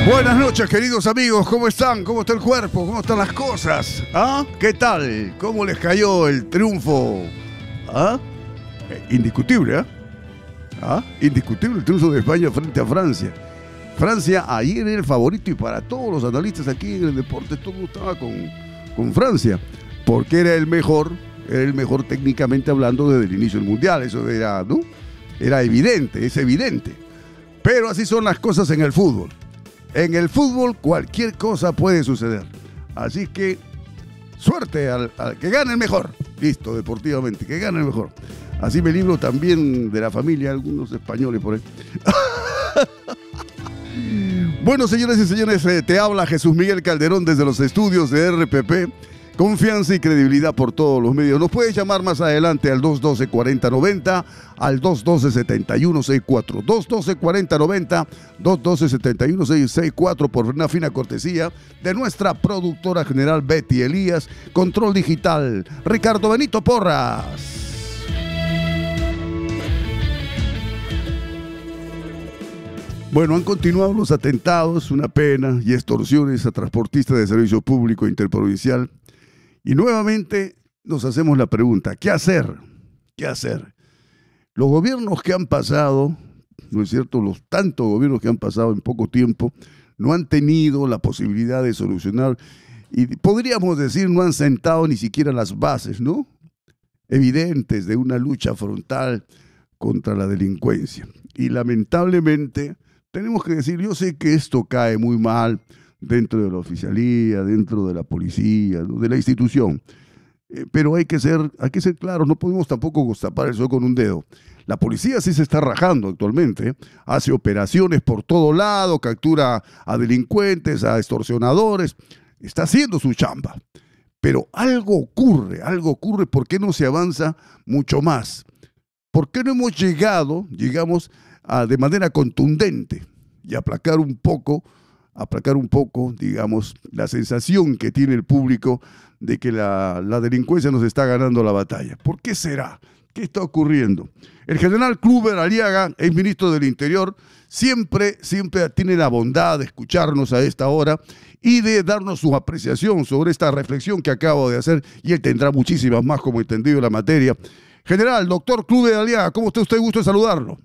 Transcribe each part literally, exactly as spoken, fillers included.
Buenas noches, queridos amigos. ¿Cómo están? ¿Cómo está el cuerpo? ¿Cómo están las cosas? ¿Ah? ¿Qué tal? ¿Cómo les cayó el triunfo? ¿Ah? Eh, indiscutible, ¿eh? ¿Ah? Indiscutible el triunfo de España frente a Francia. Francia ayer era el favorito y para todos los analistas aquí en el deporte todo estaba con, con Francia, porque era el mejor, era el mejor técnicamente hablando desde el inicio del Mundial. Eso era, ¿no? Era evidente, es evidente. Pero así son las cosas en el fútbol. En el fútbol cualquier cosa puede suceder. Así que suerte al, al que gane el mejor. Listo, deportivamente, que gane el mejor. Así me libro también de la familia, algunos españoles por ahí. Bueno, señores y señores, eh, te habla Jesús Miguel Calderón desde los estudios de R P P. Confianza y credibilidad por todos los medios. Nos puedes llamar más adelante al dos uno dos, cuarenta noventa, al dos uno dos, setenta y uno sesenta y cuatro. dos uno dos, cuarenta noventa, dos uno dos, setenta y uno sesenta y cuatro por una fina cortesía de nuestra productora general Betty Elías. Control digital, Ricardo Benito Porras. Bueno, han continuado los atentados, una pena, y extorsiones a transportistas de servicio público interprovincial. Y nuevamente nos hacemos la pregunta, ¿qué hacer? ¿Qué hacer? Los gobiernos que han pasado, ¿no es cierto? Los tantos gobiernos que han pasado en poco tiempo, no han tenido la posibilidad de solucionar, y podríamos decir, no han sentado ni siquiera las bases, ¿no? Evidentes de una lucha frontal contra la delincuencia. Y lamentablemente, tenemos que decir, yo sé que esto cae muy mal dentro de la oficialía, dentro de la policía, ¿no? De la institución. Eh, pero hay que ser, hay que ser claros, no podemos tampoco tapar el sol con un dedo. La policía sí se está rajando actualmente, ¿eh? Hace operaciones por todo lado, captura a delincuentes, a extorsionadores, está haciendo su chamba. Pero algo ocurre, algo ocurre, ¿por qué no se avanza mucho más? ¿Por qué no hemos llegado, llegamos a, de manera contundente y aplacar un poco aplacar un poco, digamos, la sensación que tiene el público de que la, la delincuencia nos está ganando la batalla? ¿Por qué será? ¿Qué está ocurriendo? El general Kluber Aliaga, ex ministro del Interior, siempre, siempre tiene la bondad de escucharnos a esta hora y de darnos su apreciación sobre esta reflexión que acabo de hacer, y él tendrá muchísimas más como entendido la materia. General, doctor Kluber Aliaga, ¿cómo está usted? Gusto de saludarlo.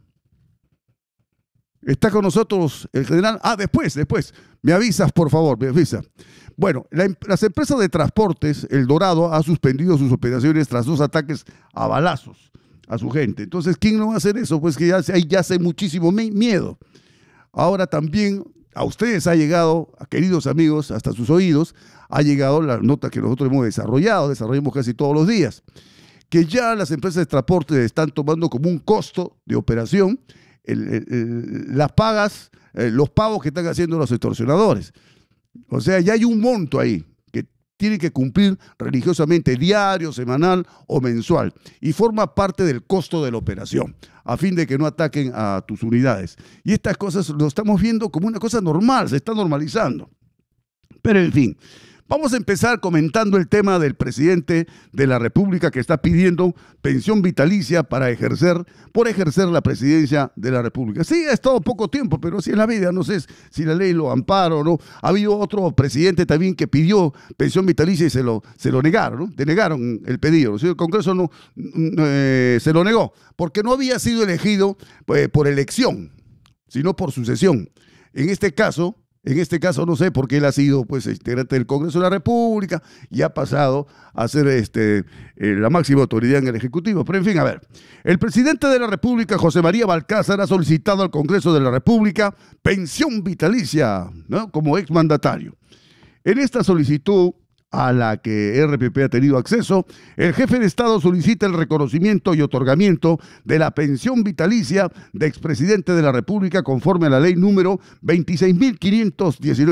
Está con nosotros el general. Ah, después, después. Me avisas, por favor, me avisas. Bueno, la, las empresas de transportes, El Dorado, ha suspendido sus operaciones tras dos ataques a balazos a su gente. Entonces, ¿quién no va a hacer eso? Pues que ya hay ya hace muchísimo miedo. Ahora también a ustedes ha llegado, a queridos amigos, hasta sus oídos, ha llegado la nota que nosotros hemos desarrollado, desarrollamos casi todos los días, que ya las empresas de transporte están tomando como un costo de operación El, el, el, las pagas, eh, los pagos que están haciendo los extorsionadores. O sea, ya hay un monto ahí que tiene que cumplir religiosamente diario, semanal o mensual, y forma parte del costo de la operación, a fin de que no ataquen a tus unidades. Y estas cosas lo estamos viendo como una cosa normal, se está normalizando. Pero en fin, vamos a empezar comentando el tema del presidente de la República que está pidiendo pensión vitalicia para ejercer, por ejercer la presidencia de la República. Sí, ha estado poco tiempo, pero así es la vida, no sé si la ley lo ampara o no. Ha habido otro presidente también que pidió pensión vitalicia y se lo, se lo negaron, ¿no? Denegaron el pedido. El Congreso no, eh, se lo negó, porque no había sido elegido eh, por elección, sino por sucesión. En este caso... En este caso no sé por qué él ha sido pues integrante del Congreso de la República y ha pasado a ser este, eh, la máxima autoridad en el Ejecutivo. Pero en fin, a ver, el presidente de la República, José María Balcázar, ha solicitado al Congreso de la República pensión vitalicia, ¿no?, como exmandatario. En esta solicitud, a la que R P P ha tenido acceso, el jefe de Estado solicita el reconocimiento y otorgamiento de la pensión vitalicia de expresidente de la República conforme a la ley número veintiséis mil quinientos diecinueve.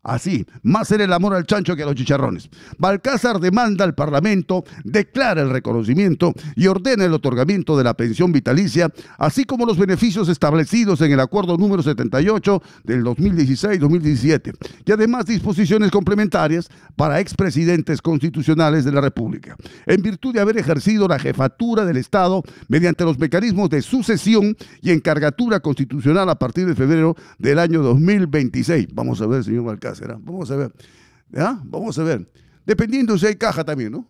Así, más era el amor al chancho que a los chicharrones. Balcázar demanda al Parlamento, declara el reconocimiento y ordena el otorgamiento de la pensión vitalicia, así como los beneficios establecidos en el acuerdo número setenta y ocho del dos mil dieciséis dos mil diecisiete, y además disposiciones complementarias para expresidentes constitucionales de la República, en virtud de haber ejercido la jefatura del Estado mediante los mecanismos de sucesión y encargatura constitucional a partir de febrero del año dos mil veintiséis. Vamos a ver, señor Balcázar, ¿eh? Vamos a ver. ¿Ya? Vamos a ver. Dependiendo si hay caja también, ¿no?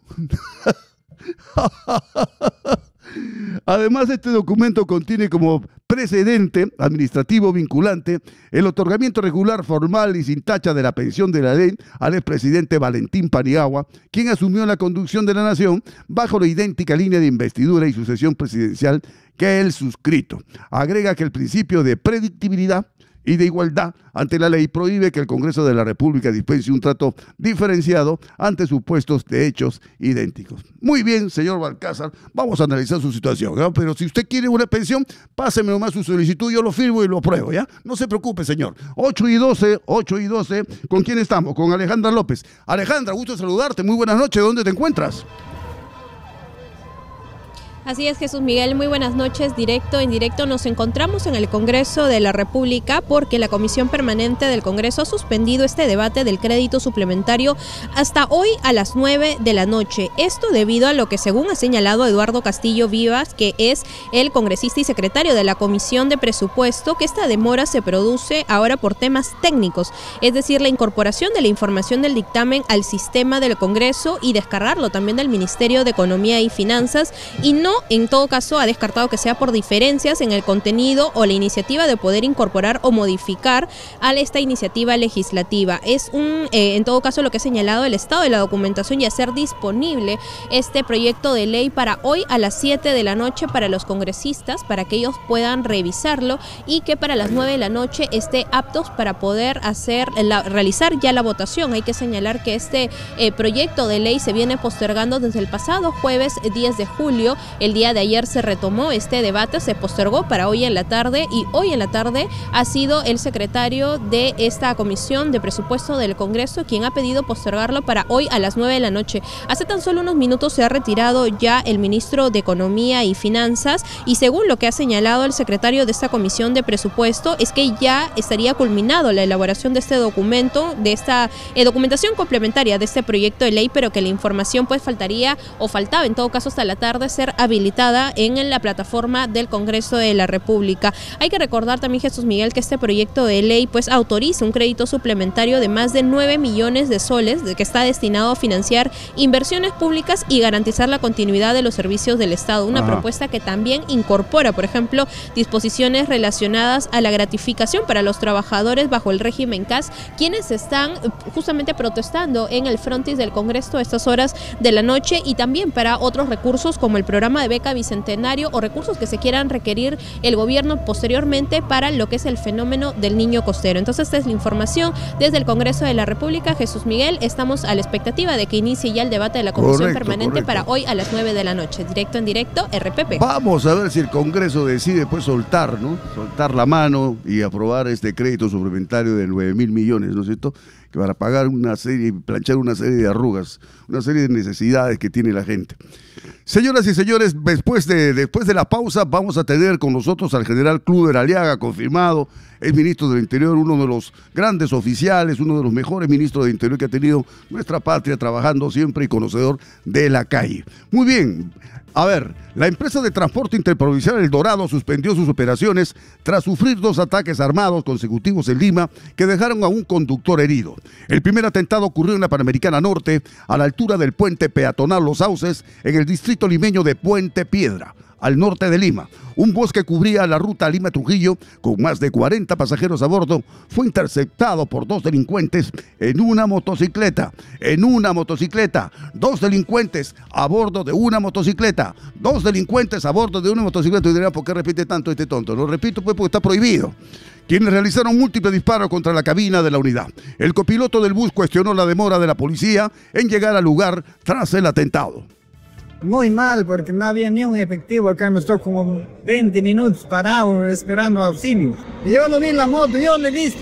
Además, este documento contiene como precedente administrativo vinculante el otorgamiento regular, formal y sin tacha de la pensión de la ley al expresidente Valentín Paniagua, quien asumió la conducción de la nación bajo la idéntica línea de investidura y sucesión presidencial que el suscrito. Agrega que el principio de predictibilidad y de igualdad ante la ley prohíbe que el Congreso de la República dispense un trato diferenciado ante supuestos de hechos idénticos. Muy bien, señor Balcázar, vamos a analizar su situación, ¿no? Pero si usted quiere una pensión, páseme nomás su solicitud, yo lo firmo y lo apruebo, ¿ya? No se preocupe, señor. ocho y doce, ocho y doce, ¿con quién estamos? Con Alejandra López. Alejandra, gusto saludarte, muy buenas noches, ¿dónde te encuentras? Así es, Jesús Miguel, muy buenas noches. Directo, en directo nos encontramos en el Congreso de la República porque la Comisión Permanente del Congreso ha suspendido este debate del crédito suplementario hasta hoy a las nueve de la noche. Esto debido a lo que, según ha señalado Eduardo Castillo Vivas, que es el congresista y secretario de la Comisión de Presupuesto, que esta demora se produce ahora por temas técnicos, es decir, la incorporación de la información del dictamen al sistema del Congreso y descargarlo también del Ministerio de Economía y Finanzas, y no en todo caso ha descartado que sea por diferencias en el contenido o la iniciativa de poder incorporar o modificar a esta iniciativa legislativa. Es un, eh, en todo caso, lo que ha señalado el estado de la documentación y hacer disponible este proyecto de ley para hoy a las siete de la noche para los congresistas, para que ellos puedan revisarlo y que para las nueve de la noche esté aptos para poder hacer la, realizar ya la votación. Hay que señalar que este eh, proyecto de ley se viene postergando desde el pasado jueves diez de julio. El día de ayer se retomó este debate, se postergó para hoy en la tarde y hoy en la tarde ha sido el secretario de esta Comisión de Presupuesto del Congreso quien ha pedido postergarlo para hoy a las nueve de la noche. Hace tan solo unos minutos se ha retirado ya el ministro de Economía y Finanzas y según lo que ha señalado el secretario de esta Comisión de Presupuesto es que ya estaría culminado la elaboración de este documento, de esta eh, documentación complementaria de este proyecto de ley, pero que la información pues faltaría o faltaba en todo caso hasta la tarde ser habilitada habilitada en la plataforma del Congreso de la República. Hay que recordar también, Jesús Miguel, que este proyecto de ley pues autoriza un crédito suplementario de más de nueve millones de soles de que está destinado a financiar inversiones públicas y garantizar la continuidad de los servicios del Estado. Una Ajá. propuesta que también incorpora, por ejemplo, disposiciones relacionadas a la gratificación para los trabajadores bajo el régimen C A S, quienes están justamente protestando en el frontis del Congreso a estas horas de la noche, y también para otros recursos como el programa de beca bicentenario o recursos que se quieran requerir el gobierno posteriormente para lo que es el fenómeno del niño costero. Entonces, esta es la información desde el Congreso de la República. Jesús Miguel, estamos a la expectativa de que inicie ya el debate de la Comisión correcto, Permanente correcto. para hoy a las nueve de la noche. Directo en directo, R P P. Vamos a ver si el Congreso decide pues soltar, ¿no? Soltar la mano y aprobar este crédito suplementario de nueve mil millones, ¿no es cierto? Que para pagar una serie, planchar una serie de arrugas, una serie de necesidades que tiene la gente. Señoras y señores, después de, después de la pausa vamos a tener con nosotros al general Kluber Aliaga, confirmado, es ministro del Interior, uno de los grandes oficiales, uno de los mejores ministros del Interior que ha tenido nuestra patria, trabajando siempre y conocedor de la calle. Muy bien. A ver, la empresa de transporte interprovincial El Dorado suspendió sus operaciones tras sufrir dos ataques armados consecutivos en Lima que dejaron a un conductor herido. El primer atentado ocurrió en la Panamericana Norte, a la altura del puente peatonal Los Sauces, en el distrito limeño de Puente Piedra, al norte de Lima. Un bus que cubría la ruta Lima-Trujillo, con más de cuarenta pasajeros a bordo, fue interceptado por dos delincuentes en una motocicleta. En una motocicleta. Dos delincuentes a bordo de una motocicleta. Dos delincuentes a bordo de una motocicleta. Y dirán, ¿por qué repite tanto este tonto? Lo repito pues porque está prohibido. Quienes realizaron múltiples disparos contra la cabina de la unidad. El copiloto del bus cuestionó la demora de la policía en llegar al lugar tras el atentado. Muy mal, porque no había ni un efectivo acá, me estoy como veinte minutos parado esperando auxilio. Yo lo vi en la moto, yo lo he visto.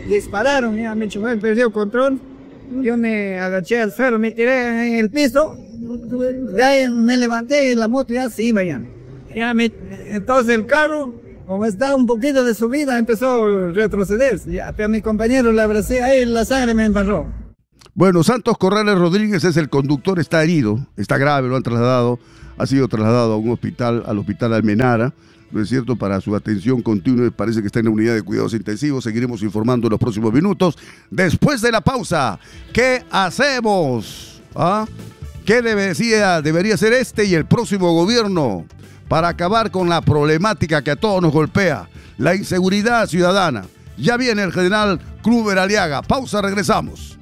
dispararon, ya mi chofer perdió el control. Yo me agaché al suelo, me tiré en el piso. De ahí me levanté y la moto ya se iba ya. ya me, entonces el carro, como estaba un poquito de subida, empezó a retroceder. Ya, pero a mi compañero le abracé, ahí la sangre me embarró. Bueno, Santos Corrales Rodríguez es el conductor, está herido, está grave, lo han trasladado, ha sido trasladado a un hospital, al hospital Almenara, ¿no es cierto?, para su atención continua. Parece que está en la unidad de cuidados intensivos. Seguiremos informando en los próximos minutos. Después de la pausa, ¿qué hacemos? ¿Ah? ¿Qué debería, debería ser este y el próximo gobierno para acabar con la problemática que a todos nos golpea? La inseguridad ciudadana. Ya viene el general Kluber Aliaga. Pausa, regresamos.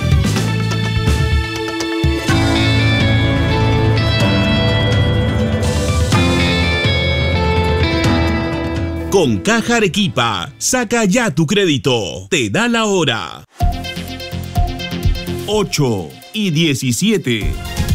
Con Caja Arequipa, saca ya tu crédito. Te da la hora. ocho y diecisiete.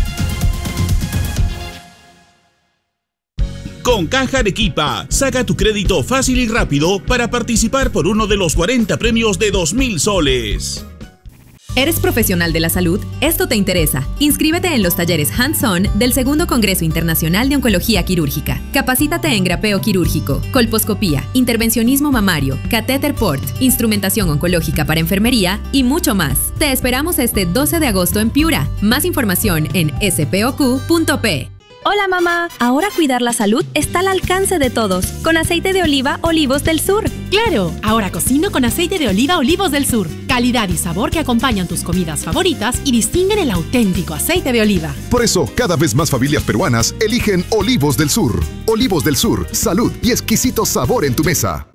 Con Caja Arequipa, saca tu crédito fácil y rápido para participar por uno de los cuarenta premios de dos mil soles. ¿Eres profesional de la salud? Esto te interesa. Inscríbete en los talleres Hands-On del segundo Congreso Internacional de Oncología Quirúrgica. Capacítate en grapeo quirúrgico, colposcopía, intervencionismo mamario, catéter port, instrumentación oncológica para enfermería y mucho más. Te esperamos este doce de agosto en Piura. Más información en s p o q punto p. Hola mamá, ahora cuidar la salud está al alcance de todos, con aceite de oliva Olivos del Sur. ¡Claro! Ahora cocino con aceite de oliva Olivos del Sur. Calidad y sabor que acompañan tus comidas favoritas y distinguen el auténtico aceite de oliva. Por eso, cada vez más familias peruanas eligen Olivos del Sur. Olivos del Sur, salud y exquisito sabor en tu mesa.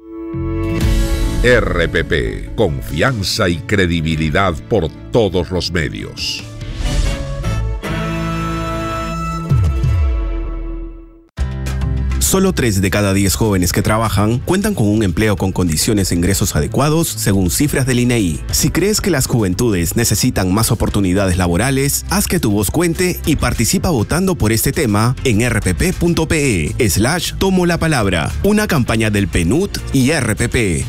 R P P, confianza y credibilidad por todos los medios. Solo tres de cada diez jóvenes que trabajan cuentan con un empleo con condiciones de ingresos adecuados, según cifras del I N E I. Si crees que las juventudes necesitan más oportunidades laborales, haz que tu voz cuente y participa votando por este tema en r p p punto p e slash tomo la palabra, una campaña del P N U D y R P P.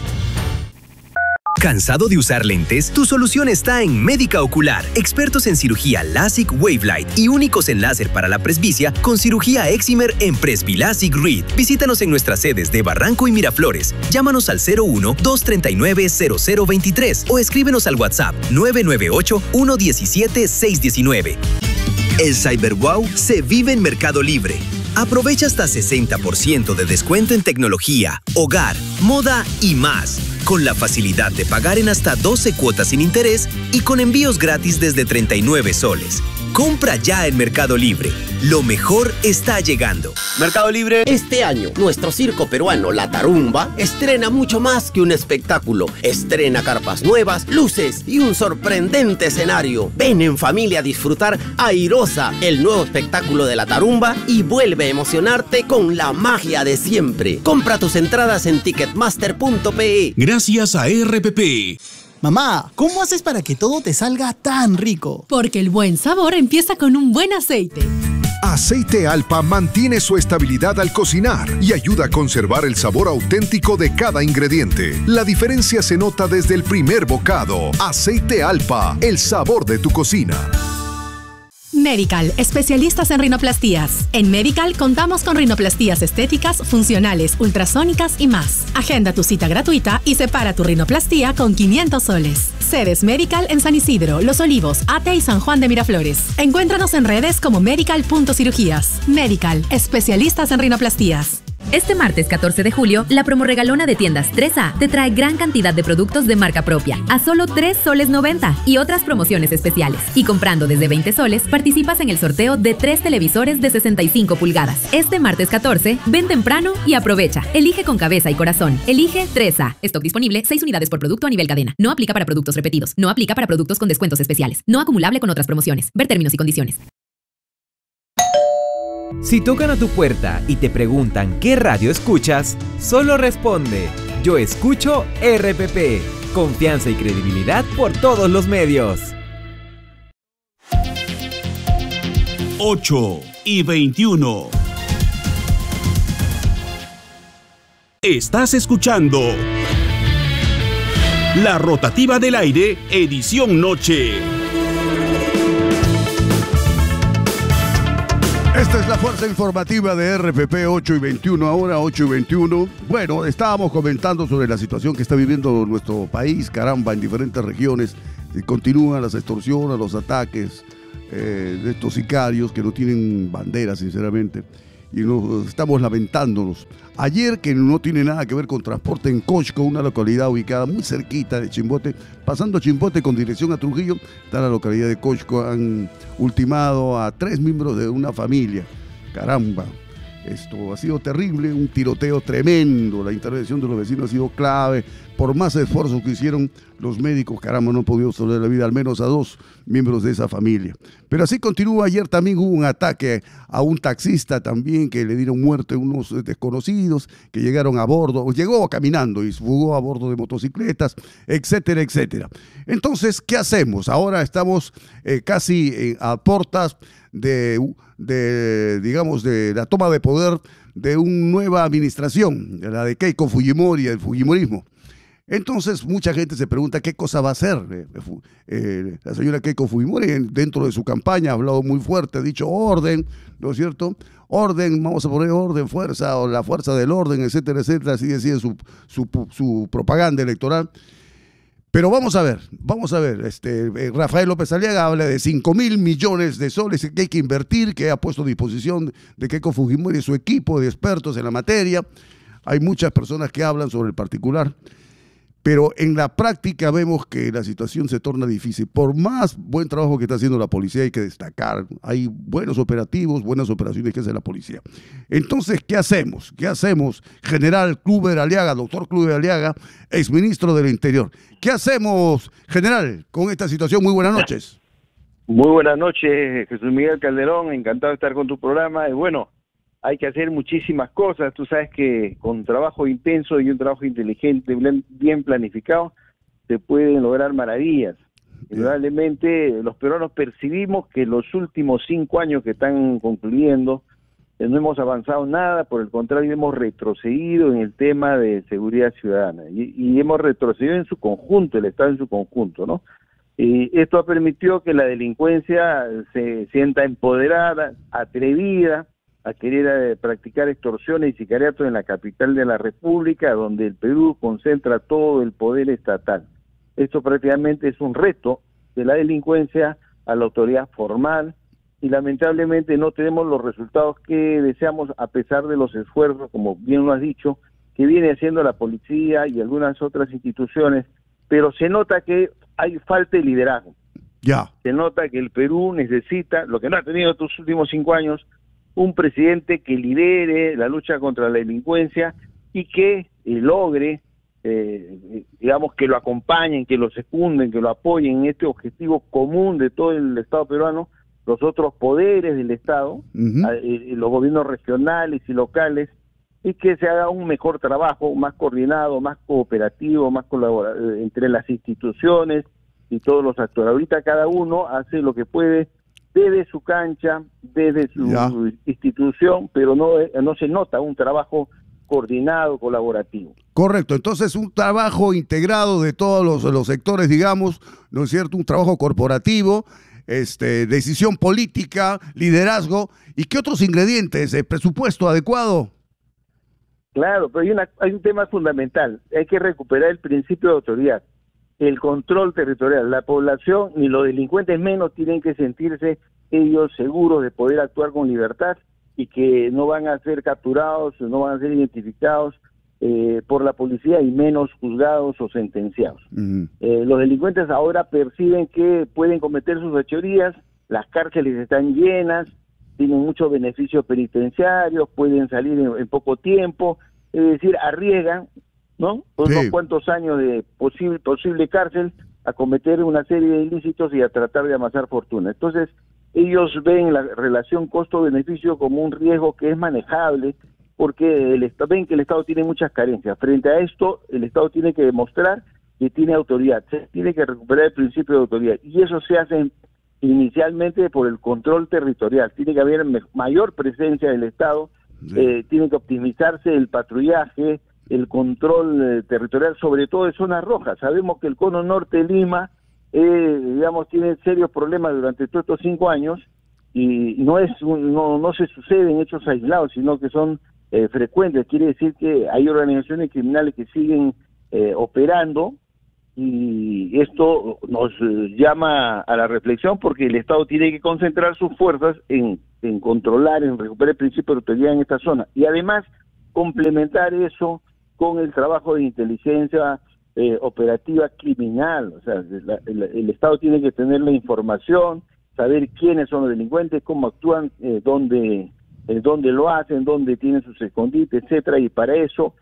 ¿Cansado de usar lentes? Tu solución está en Médica Ocular, expertos en cirugía LASIK Wavelight y únicos en láser para la presbicia con cirugía Excimer en Presbilasic Read. Visítanos en nuestras sedes de Barranco y Miraflores. Llámanos al cero uno, dos tres nueve, cero cero dos tres o escríbenos al WhatsApp nueve nueve ocho, uno uno siete, seis uno nueve. El CyberWow se vive en Mercado Libre. Aprovecha hasta sesenta por ciento de descuento en tecnología, hogar, moda y más, con la facilidad de pagar en hasta doce cuotas sin interés y con envíos gratis desde treinta y nueve soles. Compra ya en Mercado Libre. Lo mejor está llegando. Mercado Libre. Este año, nuestro circo peruano La Tarumba estrena mucho más que un espectáculo. Estrena carpas nuevas, luces y un sorprendente escenario. Ven en familia a disfrutar Airosa, el nuevo espectáculo de La Tarumba, y vuelve a emocionarte con la magia de siempre. Compra tus entradas en ticketmaster punto p e. Gracias a R P P. Mamá, ¿cómo haces para que todo te salga tan rico? Porque el buen sabor empieza con un buen aceite. Aceite Alpa mantiene su estabilidad al cocinar y ayuda a conservar el sabor auténtico de cada ingrediente. La diferencia se nota desde el primer bocado. Aceite Alpa, el sabor de tu cocina. Medical, especialistas en rinoplastías. En Medical contamos con rinoplastías estéticas, funcionales, ultrasónicas y más. Agenda tu cita gratuita y separa tu rinoplastía con quinientos soles. Sedes Medical en San Isidro, Los Olivos, Ate y San Juan de Miraflores. Encuéntranos en redes como medical punto cirugías. Medical, especialistas en rinoplastías. Este martes catorce de julio, la promo regalona de tiendas tres A te trae gran cantidad de productos de marca propia a solo tres soles noventa y otras promociones especiales. Y comprando desde veinte soles, participas en el sorteo de tres televisores de sesenta y cinco pulgadas. Este martes catorce, ven temprano y aprovecha. Elige con cabeza y corazón. Elige tres A. Stock disponible, seis unidades por producto a nivel cadena. No aplica para productos repetidos. No aplica para productos con descuentos especiales. No acumulable con otras promociones. Ver términos y condiciones. Si tocan a tu puerta y te preguntan qué radio escuchas, solo responde: yo escucho R P P. Confianza y credibilidad por todos los medios. ocho y veintiuno. Estás escuchando La rotativa del aire, edición noche. Esta es la fuerza informativa de R P P, ocho y veintiuno, ahora ocho y veintiuno. Bueno, estábamos comentando sobre la situación que está viviendo nuestro país, caramba, en diferentes regiones. Continúan las extorsiones, los ataques eh, de estos sicarios que no tienen bandera, sinceramente. Y nos estamos lamentándonos. Ayer, que no tiene nada que ver con transporte, en Cochco, una localidad ubicada muy cerquita de Chimbote, pasando Chimbote con dirección a Trujillo, está la localidad de Cochco, han ultimado a tres miembros de una familia. Caramba, esto ha sido terrible, un tiroteo tremendo, la intervención de los vecinos ha sido clave. Por más esfuerzos que hicieron los médicos, caramba, no han podido salvar la vida al menos a dos miembros de esa familia. Pero así continúa. Ayer también hubo un ataque a un taxista también, que le dieron muerte a unos desconocidos que llegaron a bordo, llegó caminando y fugó a bordo de motocicletas, etcétera, etcétera. Entonces, ¿qué hacemos? Ahora estamos eh, casi eh, a puertas de, de, digamos, de la toma de poder de una nueva administración, la de Keiko Fujimori, el fujimorismo. Entonces mucha gente se pregunta qué cosa va a hacer eh, eh, la señora Keiko Fujimori. Dentro de su campaña ha hablado muy fuerte, ha dicho orden, ¿no es cierto? Orden, vamos a poner orden, fuerza, o la fuerza del orden, etcétera, etcétera, así decía su, su, su propaganda electoral. Pero vamos a ver, vamos a ver, este, eh, Rafael López Aliaga habla de cinco mil millones de soles que hay que invertir, que ha puesto a disposición de Keiko Fujimori y su equipo de expertos en la materia. Hay muchas personas que hablan sobre el particular. Pero en la práctica vemos que la situación se torna difícil. Por más buen trabajo que está haciendo la policía, hay que destacar. Hay buenos operativos, buenas operaciones que hace la policía. Entonces, ¿qué hacemos? ¿Qué hacemos? General Kluber Aliaga, doctor Kluber Aliaga, exministro del Interior. ¿Qué hacemos, general, con esta situación? Muy buenas noches. Muy buenas noches, Jesús Miguel Calderón. Encantado de estar con tu programa. Y bueno, hay que hacer muchísimas cosas. Tú sabes que con trabajo intenso y un trabajo inteligente, bien planificado, se pueden lograr maravillas. Indudablemente los peruanos percibimos que los últimos cinco años que están concluyendo eh, no hemos avanzado nada, por el contrario hemos retrocedido en el tema de seguridad ciudadana y, y hemos retrocedido en su conjunto, el Estado en su conjunto, ¿no? Y esto ha permitido que la delincuencia se sienta empoderada, atrevida, a querer eh, practicar extorsiones y sicariatos en la capital de la República, donde el Perú concentra todo el poder estatal. Esto prácticamente es un reto de la delincuencia a la autoridad formal y lamentablemente no tenemos los resultados que deseamos a pesar de los esfuerzos, como bien lo has dicho, que viene haciendo la policía y algunas otras instituciones, pero se nota que hay falta de liderazgo. Ya. Se nota que el Perú necesita, lo que no ha tenido estos últimos cinco años, un presidente que lidere la lucha contra la delincuencia y que eh, logre, eh, digamos, que lo acompañen, que lo secunden, que lo apoyen en este objetivo común de todo el Estado peruano, los otros poderes del Estado, uh-huh. eh, los gobiernos regionales y locales, y que se haga un mejor trabajo, más coordinado, más cooperativo, más colaborativo entre las instituciones y todos los actores. Ahorita cada uno hace lo que puede desde su cancha, desde su ya. institución, pero no, no se nota un trabajo coordinado, colaborativo. Correcto, entonces un trabajo integrado de todos los, los sectores, digamos, ¿no es cierto? Un trabajo corporativo, este, decisión política, liderazgo, ¿y qué otros ingredientes? ¿El presupuesto adecuado? Claro, pero hay, una, hay un tema fundamental, hay que recuperar el principio de autoridad. El control territorial. La población, ni los delincuentes menos, tienen que sentirse ellos seguros de poder actuar con libertad y que no van a ser capturados, no van a ser identificados eh, por la policía y menos juzgados o sentenciados. Uh-huh. Eh, los delincuentes ahora perciben que pueden cometer sus fechorías, las cárceles están llenas, tienen muchos beneficios penitenciarios, pueden salir en, en poco tiempo, es decir, arriesgan, ¿no? Por sí. unos cuantos años de posible, posible cárcel a cometer una serie de ilícitos y a tratar de amasar fortuna. Entonces, ellos ven la relación costo-beneficio como un riesgo que es manejable porque el, ven que el Estado tiene muchas carencias. Frente a esto, el Estado tiene que demostrar que tiene autoridad, se tiene que recuperar el principio de autoridad y eso se hace inicialmente por el control territorial. Tiene que haber mayor presencia del Estado, sí. eh, tiene que optimizarse el patrullaje, el control eh, territorial, sobre todo de zonas rojas. Sabemos que el cono norte de Lima, eh, digamos, tiene serios problemas durante todos estos cinco años, y no es un, no, no se suceden hechos aislados, sino que son eh, frecuentes. Quiere decir que hay organizaciones criminales que siguen eh, operando, y esto nos eh, llama a la reflexión, porque el Estado tiene que concentrar sus fuerzas en, en controlar, en recuperar el principio de autoridad en esta zona, y además complementar eso con el trabajo de inteligencia eh, operativa criminal. O sea, la, el, el Estado tiene que tener la información, saber quiénes son los delincuentes, cómo actúan, eh, dónde, eh, dónde lo hacen, dónde tienen sus escondites, etcétera, y para eso,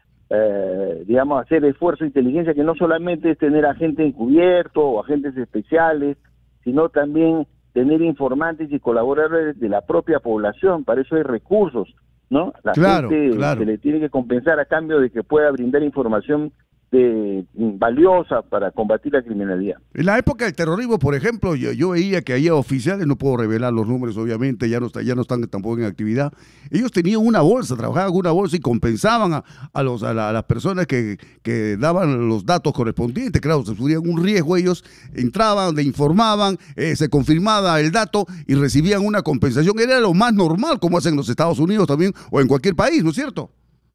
eh, digamos, hacer esfuerzo de inteligencia, que no solamente es tener agentes encubiertos o agentes especiales, sino también tener informantes y colaboradores de la propia población. Para eso hay recursos, ¿no? La claro, gente claro. se le tiene que compensar a cambio de que pueda brindar información de, valiosa para combatir la criminalidad. En la época del terrorismo, por ejemplo, yo, yo veía que había oficiales, no puedo revelar los números obviamente, ya no, está, ya no están tampoco en actividad. Ellos tenían una bolsa, trabajaban con una bolsa y compensaban a, a, los, a, la, a las personas que, que daban los datos correspondientes. Claro, se subían un riesgo, ellos entraban, le informaban, eh, se confirmaba el dato y recibían una compensación. Era lo más normal, como hacen en los Estados Unidos también, o en cualquier país, ¿no es cierto?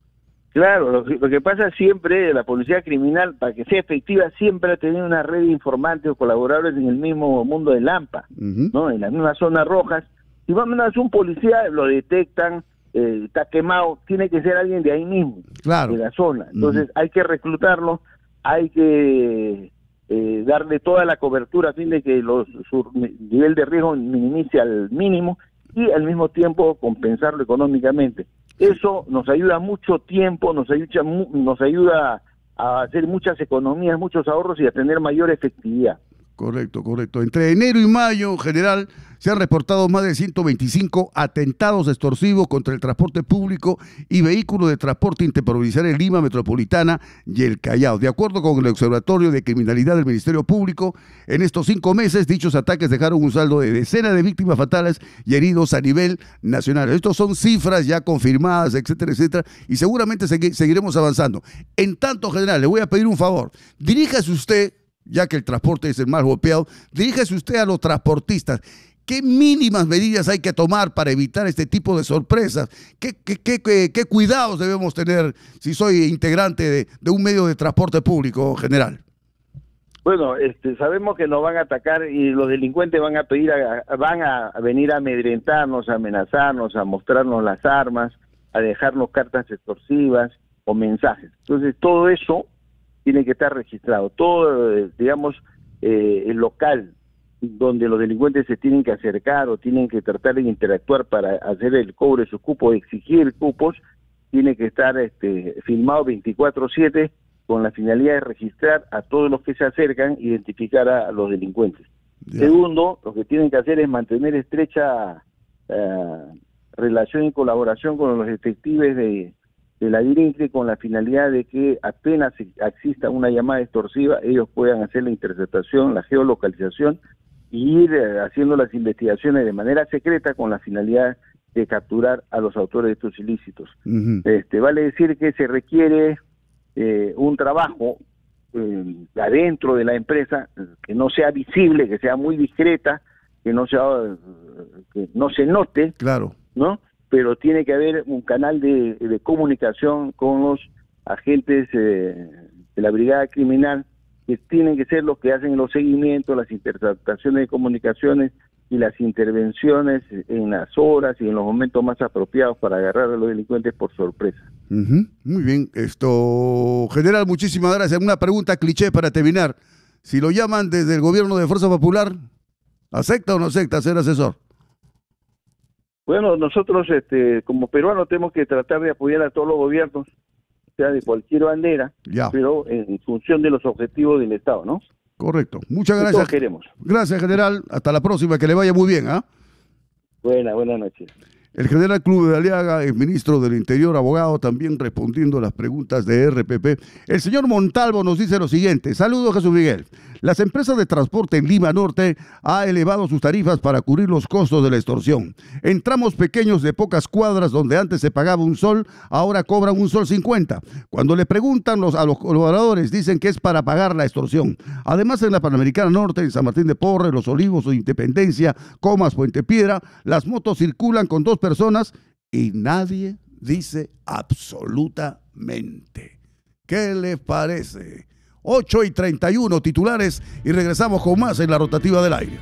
Claro, lo que, lo que pasa siempre, la policía criminal, para que sea efectiva, siempre ha tenido una red de informantes o colaboradores en el mismo mundo de Lampa, uh-huh. ¿no? En las mismas zonas rojas. Si vamos a hacer un policía, lo detectan, eh, está quemado, tiene que ser alguien de ahí mismo, claro. de la zona. Entonces uh-huh. hay que reclutarlo, hay que eh, darle toda la cobertura a fin de que los, su nivel de riesgo minimice al mínimo, y al mismo tiempo compensarlo económicamente. Eso nos ayuda mucho tiempo, nos ayuda, nos ayuda a hacer muchas economías, muchos ahorros y a tener mayor efectividad. Correcto, correcto. Entre enero y mayo, en general, se han reportado más de ciento veinticinco atentados extorsivos contra el transporte público y vehículos de transporte interprovincial en Lima Metropolitana y el Callao. De acuerdo con el Observatorio de Criminalidad del Ministerio Público, en estos cinco meses, dichos ataques dejaron un saldo de decenas de víctimas fatales y heridos a nivel nacional. Estos son cifras ya confirmadas, etcétera, etcétera, y seguramente segui- seguiremos avanzando. En tanto, general, le voy a pedir un favor. Diríjase usted, ya que el transporte es el más golpeado, diríjase usted a los transportistas. ¿Qué mínimas medidas hay que tomar para evitar este tipo de sorpresas? ¿Qué, qué, qué, qué, qué cuidados debemos tener si soy integrante de, de un medio de transporte público, general? Bueno, este, sabemos que nos van a atacar y los delincuentes van a pedir, a, van a venir a amedrentarnos, a amenazarnos, a mostrarnos las armas, a dejarnos cartas extorsivas o mensajes. Entonces, todo eso tiene que estar registrado. Todo, eh, digamos, eh, el local donde los delincuentes se tienen que acercar o tienen que tratar de interactuar para hacer el cobro de sus cupos, exigir cupos, tiene que estar este, filmado veinticuatro siete con la finalidad de registrar a todos los que se acercan, identificar a, a los delincuentes. Yeah. Segundo, lo que tienen que hacer es mantener estrecha eh, relación y colaboración con los detectives de de la DIRINCRE con la finalidad de que apenas exista una llamada extorsiva, ellos puedan hacer la interceptación, la geolocalización y ir eh, haciendo las investigaciones de manera secreta con la finalidad de capturar a los autores de estos ilícitos. Uh-huh. Este, vale decir que se requiere eh, un trabajo eh, adentro de la empresa que no sea visible, que sea muy discreta, que no sea, que no se note, claro, ¿no? Pero tiene que haber un canal de, de comunicación con los agentes eh, de la brigada criminal, que tienen que ser los que hacen los seguimientos, las interceptaciones de comunicaciones y las intervenciones en las horas y en los momentos más apropiados para agarrar a los delincuentes por sorpresa. Uh-huh. Muy bien. Esto, general, muchísimas gracias. Una pregunta cliché para terminar. Si lo llaman desde el gobierno de Fuerza Popular, ¿acepta o no acepta ser asesor? Bueno, nosotros este, como peruanos tenemos que tratar de apoyar a todos los gobiernos, sea de cualquier bandera, ya. pero en función de los objetivos del Estado, ¿no? Correcto. Muchas gracias. Todos queremos. Gracias, general. Hasta la próxima. Que le vaya muy bien, ¿ah? ¿eh? Buenas, buenas noches. El general Club de Aliaga, el ministro del Interior, abogado, también respondiendo a las preguntas de R P P. El señor Montalvo nos dice lo siguiente. Saludos, Jesús Miguel. Las empresas de transporte en Lima Norte han elevado sus tarifas para cubrir los costos de la extorsión. En tramos pequeños de pocas cuadras donde antes se pagaba un sol, ahora cobran un sol cincuenta. Cuando le preguntan los, a los colaboradores, dicen que es para pagar la extorsión. Además, en la Panamericana Norte, en San Martín de Porres, Los Olivos o Independencia, Comas, Puente Piedra, las motos circulan con dos personas y nadie dice absolutamente. ¿Qué les parece? ocho y treinta y uno titulares y regresamos con más en la rotativa del aire.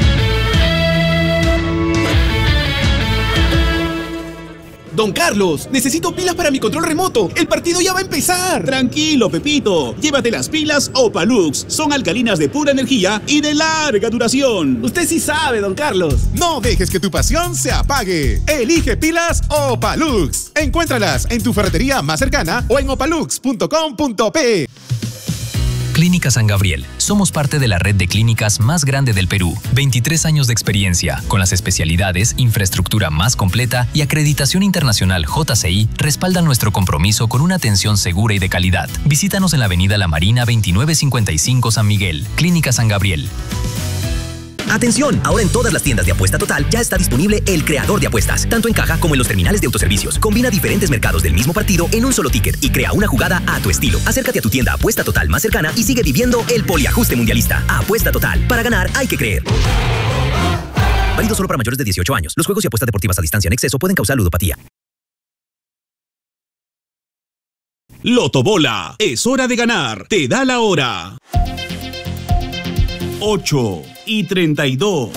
Don Carlos, necesito pilas para mi control remoto. El partido ya va a empezar. Tranquilo, Pepito. Llévate las pilas Opalux. Son alcalinas de pura energía y de larga duración. Usted sí sabe, don Carlos. No dejes que tu pasión se apague. Elige pilas Opalux. Encuéntralas en tu ferretería más cercana o en opalux punto com punto pe. Clínica San Gabriel. Somos parte de la red de clínicas más grande del Perú. veintitrés años de experiencia, con las especialidades, infraestructura más completa y acreditación internacional J C I respaldan nuestro compromiso con una atención segura y de calidad. Visítanos en la avenida La Marina veintinueve cincuenta y cinco San Miguel. Clínica San Gabriel. Atención, ahora en todas las tiendas de Apuesta Total ya está disponible el creador de apuestas, tanto en caja como en los terminales de autoservicios. Combina diferentes mercados del mismo partido en un solo ticket y crea una jugada a tu estilo. Acércate a tu tienda Apuesta Total más cercana y sigue viviendo el poliajuste mundialista. Apuesta Total, para ganar hay que creer. Válido solo para mayores de dieciocho años. Los juegos y apuestas deportivas a distancia en exceso pueden causar ludopatía. Lotobola, es hora de ganar. Te da la hora. ocho y treinta y dos.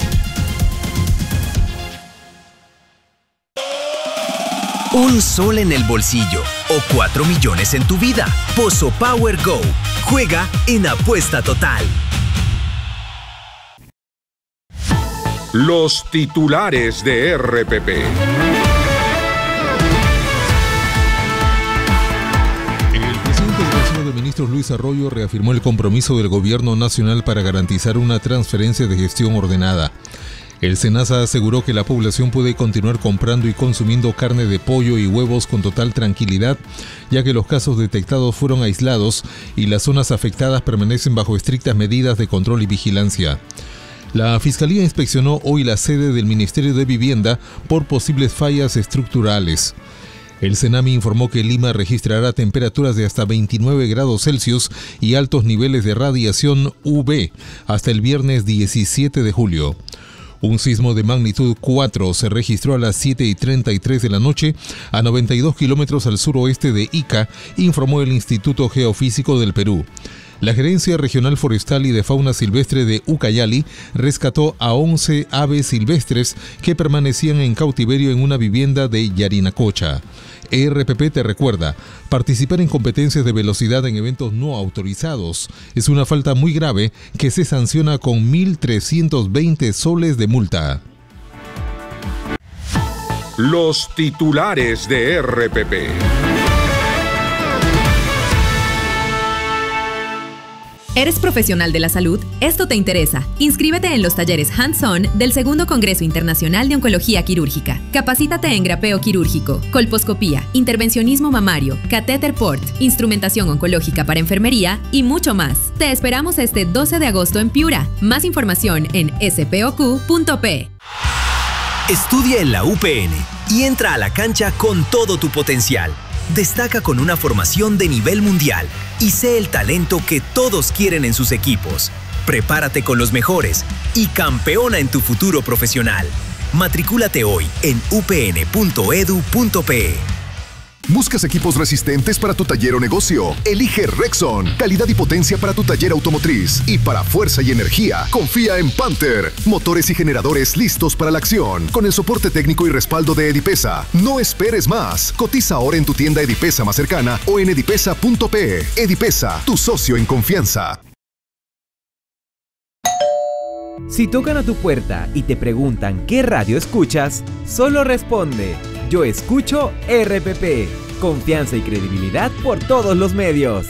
Un sol en el bolsillo o cuatro millones en tu vida. Pozo Power Go. Juega en Apuesta Total. Los titulares de R P P. El ministro Luis Arroyo reafirmó el compromiso del gobierno nacional para garantizar una transferencia de gestión ordenada. El SENASA aseguró que la población puede continuar comprando y consumiendo carne de pollo y huevos con total tranquilidad, ya que los casos detectados fueron aislados y las zonas afectadas permanecen bajo estrictas medidas de control y vigilancia. La Fiscalía inspeccionó hoy la sede del Ministerio de Vivienda por posibles fallas estructurales. El Senami informó que Lima registrará temperaturas de hasta veintinueve grados Celsius y altos niveles de radiación U V hasta el viernes diecisiete de julio. Un sismo de magnitud cuatro se registró a las siete y treinta y tres de la noche a noventa y dos kilómetros al suroeste de Ica, informó el Instituto Geofísico del Perú. La Gerencia Regional Forestal y de Fauna Silvestre de Ucayali rescató a once aves silvestres que permanecían en cautiverio en una vivienda de Yarinacocha. R P P te recuerda, participar en competencias de velocidad en eventos no autorizados es una falta muy grave que se sanciona con mil trescientos veinte soles de multa. Los titulares de R P P. ¿Eres profesional de la salud? Esto te interesa. Inscríbete en los talleres hands-on del segundo Congreso Internacional de Oncología Quirúrgica. Capacítate en grapeo quirúrgico, colposcopía, intervencionismo mamario, catéter port, instrumentación oncológica para enfermería y mucho más. Te esperamos este doce de agosto en Piura. Más información en ese pe o cu punto pe. Estudia en la U P N y entra a la cancha con todo tu potencial. Destaca con una formación de nivel mundial y sé el talento que todos quieren en sus equipos. Prepárate con los mejores y campeona en tu futuro profesional. Matricúlate hoy en u p n punto e d u punto pe. ¿Buscas equipos resistentes para tu taller o negocio? Elige Rexon. Calidad y potencia para tu taller automotriz. Y para fuerza y energía, confía en Panther. Motores y generadores listos para la acción. Con el soporte técnico y respaldo de Edipesa. No esperes más. Cotiza ahora en tu tienda Edipesa más cercana o en edipesa punto pe. Edipesa, tu socio en confianza. Si tocan a tu puerta y te preguntan qué radio escuchas, solo responde: yo escucho R P P. Confianza y credibilidad por todos los medios.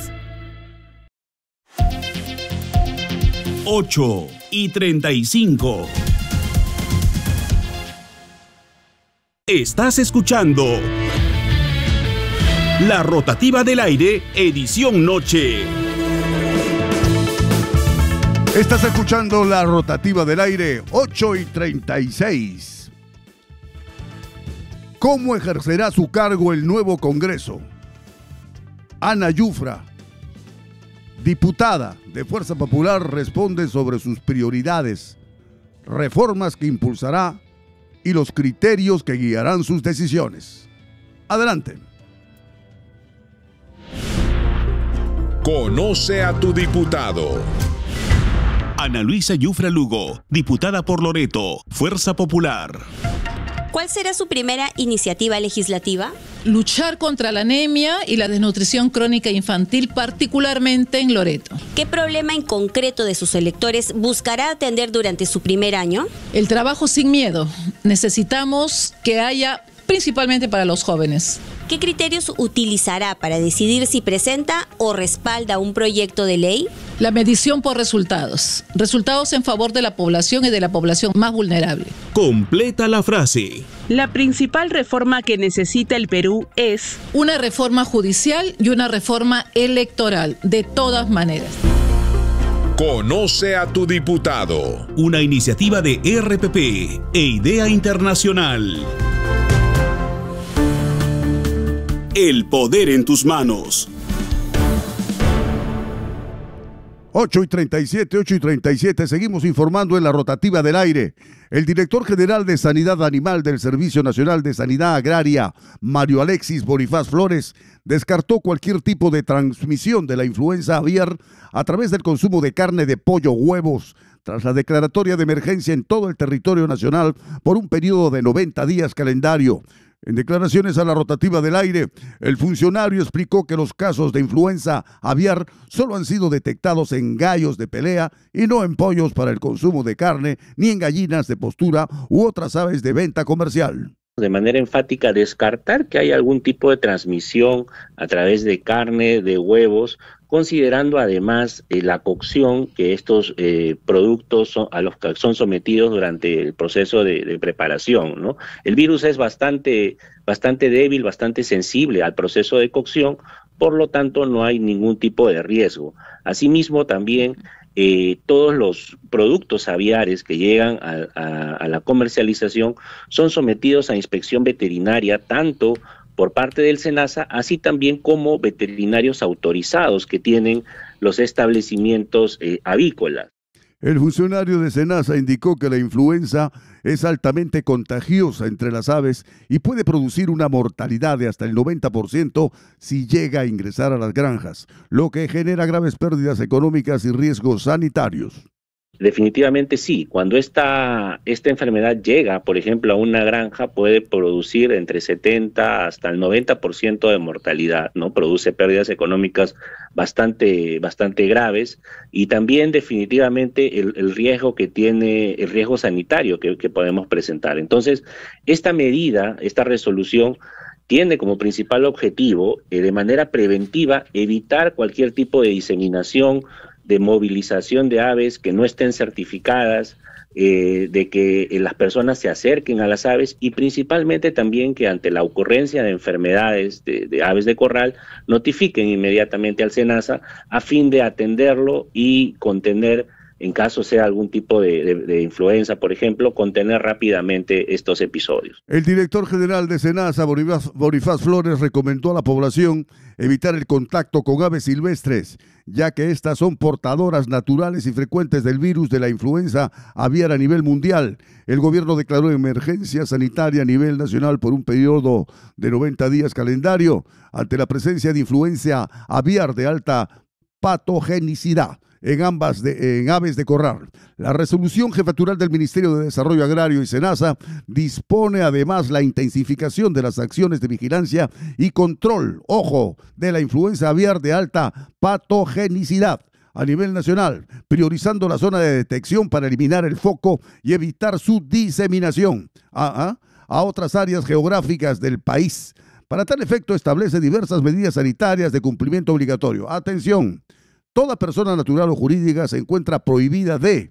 ocho y treinta y cinco. Estás escuchando La Rotativa del Aire, edición noche. Estás escuchando la rotativa del aire, ocho y treinta y seis. ¿Cómo ejercerá su cargo el nuevo Congreso? Ana Yufra, diputada de Fuerza Popular, responde sobre sus prioridades, reformas que impulsará y los criterios que guiarán sus decisiones. Adelante. Conoce a tu diputado. Ana Luisa Yufra Lugo, diputada por Loreto, Fuerza Popular. ¿Cuál será su primera iniciativa legislativa? Luchar contra la anemia y la desnutrición crónica infantil, particularmente en Loreto. ¿Qué problema en concreto de sus electores buscará atender durante su primer año? El trabajo sin miedo. Necesitamos que haya, principalmente para los jóvenes. ¿Qué criterios utilizará para decidir si presenta o respalda un proyecto de ley? La medición por resultados. Resultados en favor de la población y de la población más vulnerable. Completa la frase. La principal reforma que necesita el Perú es una reforma judicial y una reforma electoral, de todas maneras. Conoce a tu diputado. Una iniciativa de R P P e Idea Internacional. El poder en tus manos. ocho y treinta y siete, ocho y treinta y siete, seguimos informando en la rotativa del aire. El director general de Sanidad Animal del Servicio Nacional de Sanidad Agraria, Mario Alexis Bonifaz Flores, descartó cualquier tipo de transmisión de la influenza aviar a través del consumo de carne de pollo, huevos, tras la declaratoria de emergencia en todo el territorio nacional por un periodo de noventa días calendario. En declaraciones a la rotativa del aire, el funcionario explicó que los casos de influenza aviar solo han sido detectados en gallos de pelea y no en pollos para el consumo de carne, ni en gallinas de postura u otras aves de venta comercial. De manera enfática descartar que haya algún tipo de transmisión a través de carne, de huevos, considerando además eh, la cocción que estos eh, productos son, a los que son sometidos durante el proceso de, de preparación, ¿no? El virus es bastante, bastante débil, bastante sensible al proceso de cocción, por lo tanto no hay ningún tipo de riesgo. Asimismo también eh, todos los productos aviares que llegan a, a, a la comercialización son sometidos a inspección veterinaria, tanto por parte del SENASA, así también como veterinarios autorizados que tienen los establecimientos eh, avícolas. El funcionario de SENASA indicó que la influenza es altamente contagiosa entre las aves y puede producir una mortalidad de hasta el noventa por ciento si llega a ingresar a las granjas, lo que genera graves pérdidas económicas y riesgos sanitarios. Definitivamente sí, cuando esta, esta enfermedad llega, por ejemplo, a una granja, puede producir entre setenta hasta el noventa por ciento de mortalidad, ¿no? Produce pérdidas económicas bastante, bastante graves y también definitivamente el, el riesgo que tiene, el riesgo sanitario que, que podemos presentar. Entonces, esta medida, esta resolución, tiene como principal objetivo, eh, de manera preventiva, evitar cualquier tipo de diseminación, de movilización de aves que no estén certificadas, eh, de que eh, las personas se acerquen a las aves y principalmente también que ante la ocurrencia de enfermedades de, de aves de corral notifiquen inmediatamente al SENASA a fin de atenderlo y contener, en caso sea algún tipo de, de, de influenza, por ejemplo, contener rápidamente estos episodios. El director general de SENASA, Bonifaz, Bonifaz Flores, recomendó a la población evitar el contacto con aves silvestres, ya que estas son portadoras naturales y frecuentes del virus de la influenza aviar a nivel mundial. El gobierno declaró emergencia sanitaria a nivel nacional por un periodo de noventa días calendario ante la presencia de influenza aviar de alta patogenicidad en ambas de, en aves de corral. La resolución jefatural del Ministerio de Desarrollo Agrario y SENASA dispone además la intensificación de las acciones de vigilancia y control, ojo, de la influenza aviar de alta patogenicidad a nivel nacional, priorizando la zona de detección para eliminar el foco y evitar su diseminación a, a, a otras áreas geográficas del país. Para tal efecto establece diversas medidas sanitarias de cumplimiento obligatorio. Atención. Toda persona natural o jurídica se encuentra prohibida de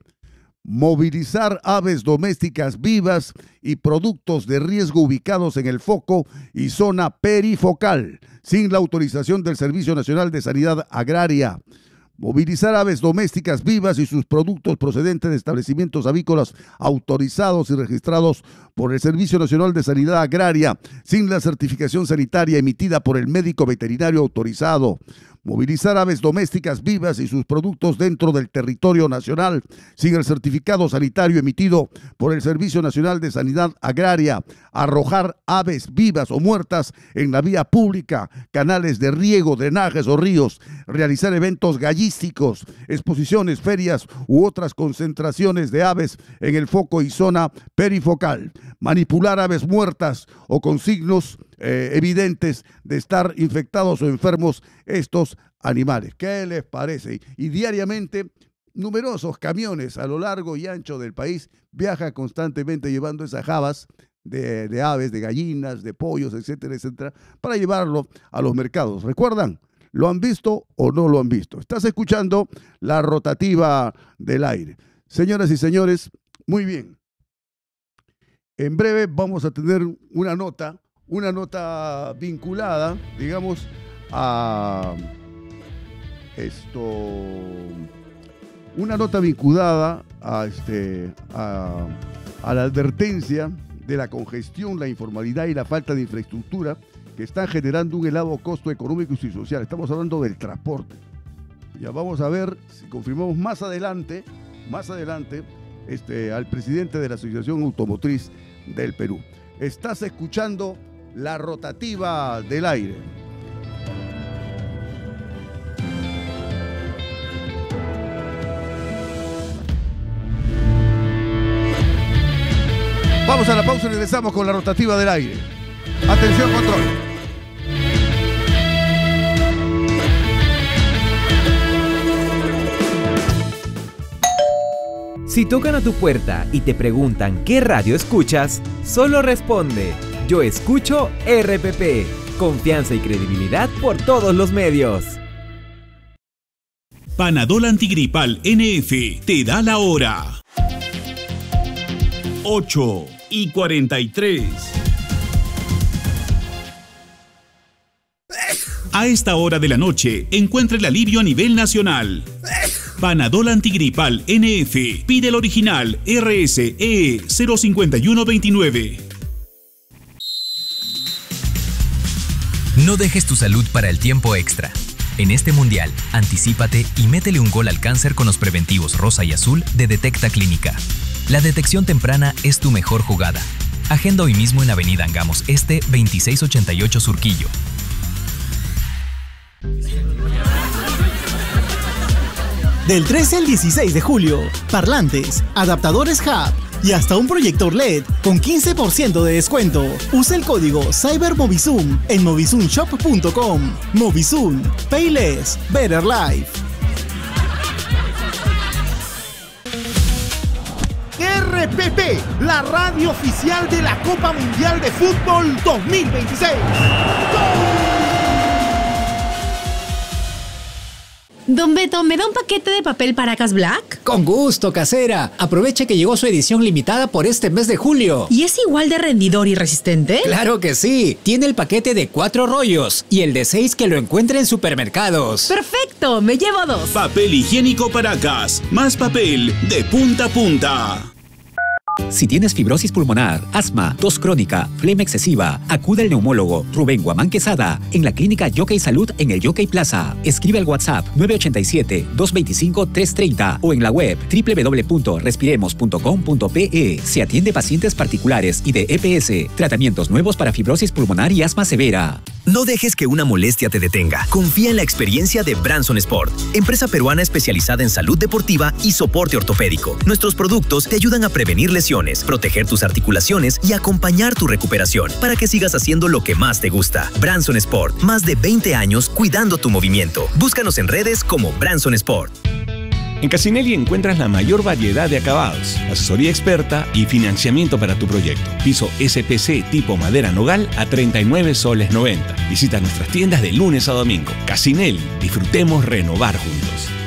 movilizar aves domésticas vivas y productos de riesgo ubicados en el foco y zona perifocal, sin la autorización del Servicio Nacional de Sanidad Agraria. Movilizar aves domésticas vivas y sus productos procedentes de establecimientos avícolas autorizados y registrados por el Servicio Nacional de Sanidad Agraria sin la certificación sanitaria emitida por el médico veterinario autorizado. Movilizar aves domésticas vivas y sus productos dentro del territorio nacional sin el certificado sanitario emitido por el Servicio Nacional de Sanidad Agraria. Arrojar aves vivas o muertas en la vía pública, canales de riego, drenajes o ríos. Realizar eventos gallísticos, exposiciones, ferias u otras concentraciones de aves en el foco y zona perifocal. Manipular aves muertas o con signos eh, evidentes de estar infectados o enfermos estos animales. ¿Qué les parece? Y diariamente numerosos camiones a lo largo y ancho del país viajan constantemente llevando esas jabas de, de aves, de gallinas, de pollos, etcétera, etcétera, para llevarlo a los mercados. ¿Recuerdan? ¿Lo han visto o no lo han visto? Estás escuchando la rotativa del aire. Señoras y señores, muy bien. En breve vamos a tener una nota, una nota vinculada, digamos, a esto, una nota vinculada a, este, a, a la advertencia de la congestión, la informalidad y la falta de infraestructura que están generando un elevado costo económico y social. Estamos hablando del transporte. Ya vamos a ver si confirmamos más adelante, más adelante, este, al presidente de la Asociación Automotriz del Perú. Estás escuchando la rotativa del aire. Vamos a la pausa y regresamos con la rotativa del aire. Atención, control. Si tocan a tu puerta y te preguntan qué radio escuchas, solo responde: yo escucho R P P. Confianza y credibilidad por todos los medios. Panadol Antigripal N F te da la hora. ocho y cuarenta y tres. A esta hora de la noche, encuentra el alivio a nivel nacional. Panadol Antigripal N F. Pide el original R S E cero cinco uno dos nueve. No dejes tu salud para el tiempo extra. En este mundial, anticípate y métele un gol al cáncer con los preventivos rosa y azul de Detecta Clínica. La detección temprana es tu mejor jugada. Agenda hoy mismo en Avenida Angamos Este, veintiséis ochenta y ocho Surquillo. Del trece al dieciséis de julio, parlantes, adaptadores Hub y hasta un proyector L E D con quince por ciento de descuento. Usa el código CyberMovizoom en movizoom shop punto com. Movizoom, Payless, Better Life. R P P, la radio oficial de la Copa Mundial de Fútbol dos mil veintiséis. Don Beto, ¿me da un paquete de papel Paracas Black? Con gusto, casera. Aproveche que llegó su edición limitada por este mes de julio. ¿Y es igual de rendidor y resistente? ¡Claro que sí! Tiene el paquete de cuatro rollos y el de seis que lo encuentra en supermercados. ¡Perfecto! ¡Me llevo dos! Papel higiénico Paracas. Más papel de punta a punta. Si tienes fibrosis pulmonar, asma, tos crónica, flema excesiva, acude al neumólogo Rubén Guamán Quesada en la clínica Yockey Salud en el Yockey Plaza. Escribe al WhatsApp nueve ocho siete, dos dos cinco, tres tres cero o en la web doble u doble u doble u punto respiremos punto com punto pe. Se atiende pacientes particulares y de E P S. Tratamientos nuevos para fibrosis pulmonar y asma severa. No dejes que una molestia te detenga. Confía en la experiencia de Branson Sport, empresa peruana especializada en salud deportiva y soporte ortopédico. Nuestros productos te ayudan a prevenir lesiones, proteger tus articulaciones y acompañar tu recuperación para que sigas haciendo lo que más te gusta. Branson Sport, más de veinte años cuidando tu movimiento. Búscanos en redes como Branson Sport. En Casinelli encuentras la mayor variedad de acabados, asesoría experta y financiamiento para tu proyecto. Piso S P C tipo madera nogal a treinta y nueve soles noventa. Visita nuestras tiendas de lunes a domingo. Casinelli, disfrutemos renovar juntos.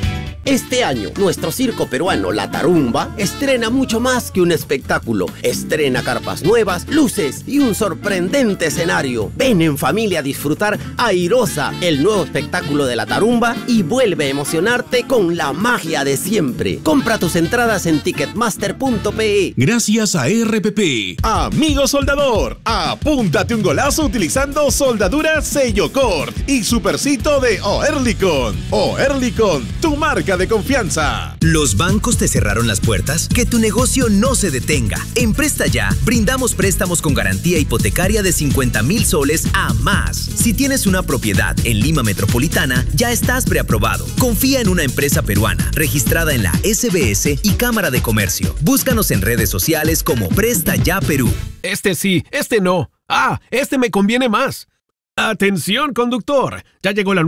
Este año, nuestro circo peruano La Tarumba estrena mucho más que un espectáculo. Estrena carpas nuevas, luces y un sorprendente escenario. Ven en familia a disfrutar Airosa, el nuevo espectáculo de La Tarumba, y vuelve a emocionarte con la magia de siempre. Compra tus entradas en ticketmaster punto pe. Gracias a R P P. Amigo soldador, apúntate un golazo utilizando soldadura Sellocort y supercito de Oerlikon. Oerlikon, tu marca de confianza. ¿Los bancos te cerraron las puertas? Que tu negocio no se detenga. En Presta Ya, brindamos préstamos con garantía hipotecaria de cincuenta mil soles a más. Si tienes una propiedad en Lima Metropolitana, ya estás preaprobado. Confía en una empresa peruana, registrada en la S B S y Cámara de Comercio. Búscanos en redes sociales como Presta Ya Perú. Este sí, este no. Ah, este me conviene más. Atención, conductor. Ya llegó la